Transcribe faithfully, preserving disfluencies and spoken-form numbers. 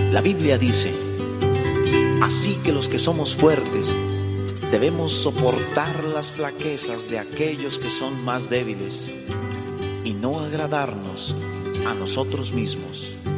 La Biblia dice: así que los que somos fuertes debemos soportar las flaquezas de aquellos que son más débiles y no agradarnos a nosotros mismos.